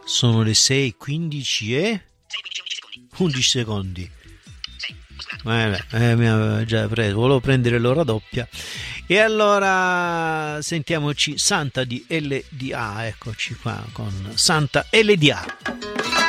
Sono le 6:15 e 11 secondi. Mi aveva già preso, volevo prendere l'ora doppia. E allora sentiamoci Santa di LDA, eccoci qua con Santa LDA.